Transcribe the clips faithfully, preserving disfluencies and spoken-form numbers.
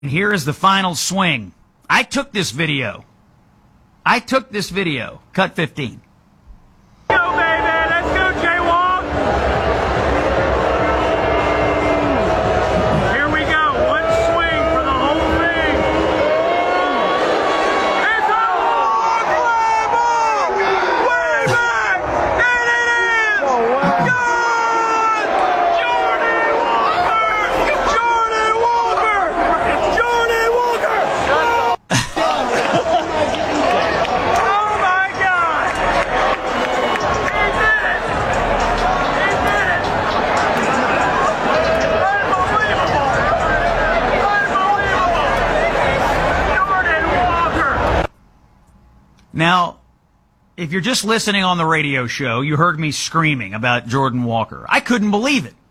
And here is the final swing. I took this video. I took this video. Cut fifteen. Go, baby. Let's go, Jaywalk. Here we go. One swing for the whole thing. It's a long way ball. Way back. And it is. Gone. Jordan Walker. Jordan Walker. Jordan Walker. Oh, my God. He did it. He did it. Unbelievable. Unbelievable. Jordan Walker. Now, if you're just listening on the radio show, you heard me screaming about Jordan Walker. I couldn't believe it.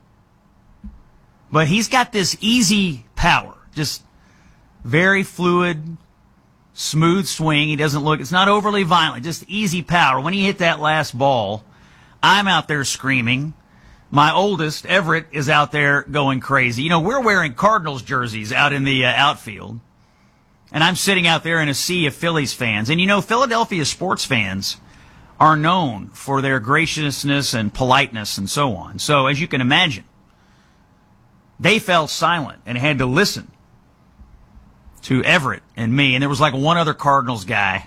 But he's got this easy power, just very fluid, smooth swing. He doesn't look, it's not overly violent, just easy power. When he hit that last ball, I'm out there screaming. My oldest, Everett, is out there going crazy. You know, we're wearing Cardinals jerseys out in the uh, outfield. And I'm sitting out there in a sea of Phillies fans. And you know, Philadelphia sports fans are known for their graciousness and politeness and so on. So, as you can imagine, they fell silent and had to listen to Everett and me. And there was like one other Cardinals guy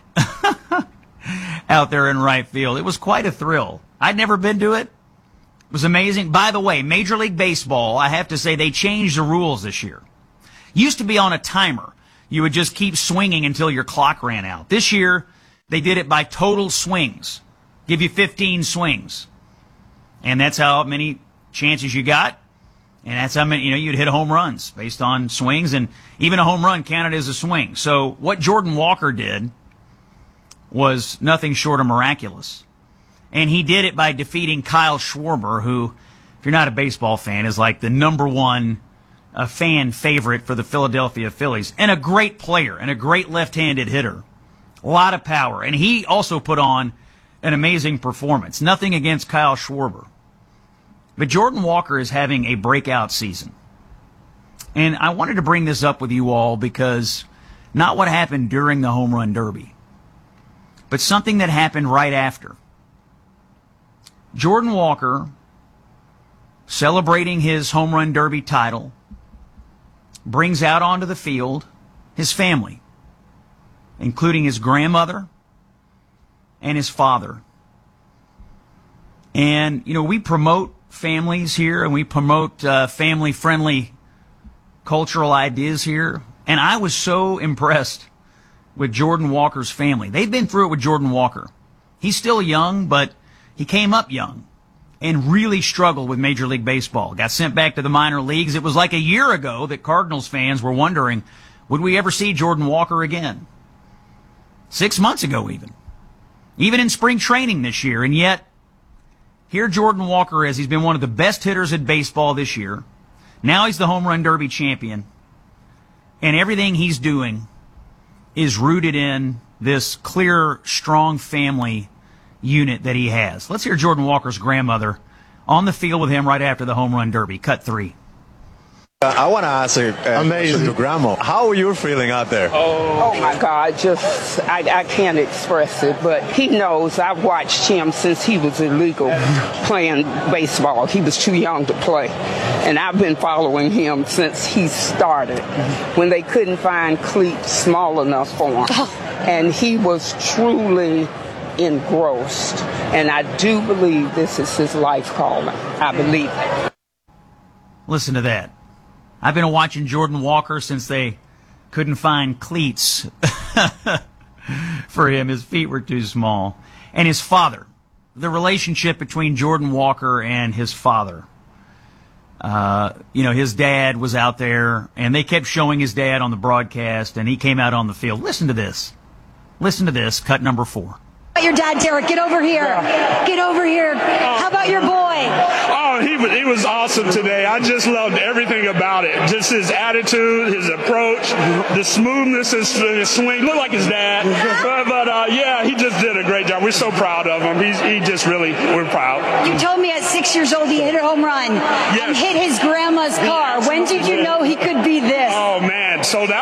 out there in right field. It was quite a thrill. I'd never been to it. It was amazing. By the way, Major League Baseball, I have to say, they changed the rules this year. Used to be on a timer. You would just keep swinging until your clock ran out. This year, they did it by total swings. Give you fifteen swings. And that's how many chances you got. And that's how many, you know, you'd hit home runs based on swings. And even a home run counted as a swing. So what Jordan Walker did was nothing short of miraculous. And he did it by defeating Kyle Schwarber, who, if you're not a baseball fan, is like the number one a fan favorite for the Philadelphia Phillies, and a great player and a great left-handed hitter. A lot of power. And he also put on an amazing performance. Nothing against Kyle Schwarber. But Jordan Walker is having a breakout season. And I wanted to bring this up with you all because not what happened during the Home Run Derby, but something that happened right after. Jordan Walker, celebrating his Home Run Derby title, brings out onto the field his family, including his grandmother and his father. And, you know, we promote families here, and we promote uh, family-friendly cultural ideas here. And I was so impressed with Jordan Walker's family. They've been through it with Jordan Walker. He's still young, but he came up young and really struggled with Major League Baseball. Got sent back to the minor leagues. It was like a year ago that Cardinals fans were wondering, would we ever see Jordan Walker again? Six months ago even. Even in spring training this year. And yet, here Jordan Walker is. He's been one of the best hitters in baseball this year. Now he's the Home Run Derby champion. And everything he's doing is rooted in this clear, strong family unit that he has. Let's hear Jordan Walker's grandmother on the field with him right after the Home Run Derby. Cut three. Uh, I want to ask you, uh, amazing to Grandma. How are you feeling out there? Oh, oh my God, just I, I can't express it, but he knows. I've watched him since he was illegal playing baseball. He was too young to play, and I've been following him since he started when they couldn't find cleats small enough for him, and he was truly engrossed. And I do believe this is his life calling. I believe it. Listen to that. I've been watching Jordan Walker since they couldn't find cleats for him. His feet were too small. And his father, the relationship between Jordan Walker and his father. Uh, you know, his dad was out there, and they kept showing his dad on the broadcast, and he came out on the field. Listen to this. Listen to this, cut number four. How about your dad, Derek? Get over here. Get over here. How about your boy? Oh, he was, he was awesome today. I just loved everything about it. Just his attitude, his approach, the smoothness of his swing. Looked like his dad. But, but uh, yeah, he just did a great job. we're so proud of him. He's, he just really, we're proud. You told me at six years old he hit a home run Yes. and hit his grandma's car. When did you know he could be this? Oh, man. So that